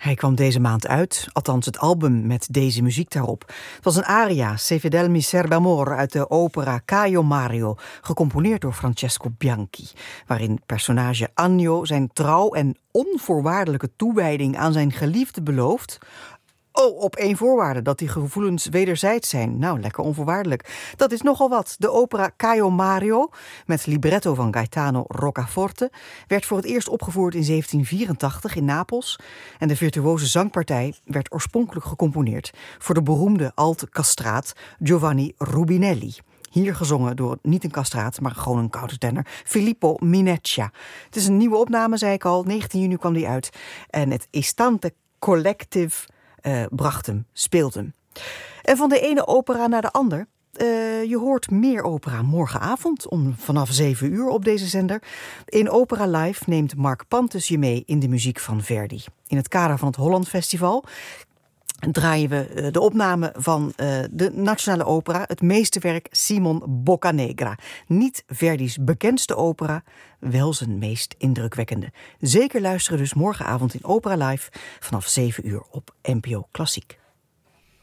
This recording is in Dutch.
Hij kwam deze maand uit, althans het album met deze muziek daarop. Het was een aria, Se fedel mi serve amor, uit de opera Caio Mario, gecomponeerd door Francesco Bianchi, waarin personage Agno zijn trouw en onvoorwaardelijke toewijding aan zijn geliefde belooft. Oh, op één voorwaarde, dat die gevoelens wederzijds zijn. Nou, lekker onvoorwaardelijk. Dat is nogal wat. De opera Caio Mario, met libretto van Gaetano Roccaforte, werd voor het eerst opgevoerd in 1784 in Napels. En de virtuoze zangpartij werd oorspronkelijk gecomponeerd voor de beroemde alt-castraat Giovanni Rubinelli. Hier gezongen door niet een castraat, maar gewoon een countertenor, Filippo Mineccia. Het is een nieuwe opname, zei ik al. 19 juni kwam die uit. En het Istante Collective bracht hem, speelt hem. En van de ene opera naar de ander. Je hoort meer opera morgenavond vanaf 7 uur op deze zender. In Opera Live neemt Mark Pantes je mee in de muziek van Verdi. In het kader van het Holland Festival draaien we de opname van de Nationale Opera, het meesterwerk Simon Boccanegra. Niet Verdi's bekendste opera, wel zijn meest indrukwekkende. Zeker luisteren dus morgenavond in Opera Live vanaf 7 uur op NPO Klassiek.